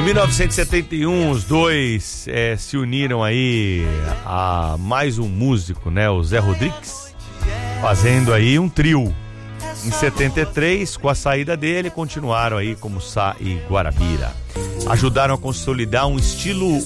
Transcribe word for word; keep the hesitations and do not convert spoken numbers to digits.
mil novecentos e setenta e um, os dois é, se uniram aí a mais um músico, né? O Zé Rodrigues, fazendo aí um trio. Em setenta e três, com a saída dele, continuaram aí como Sá e Guarabira. Ajudaram a consolidar um estilo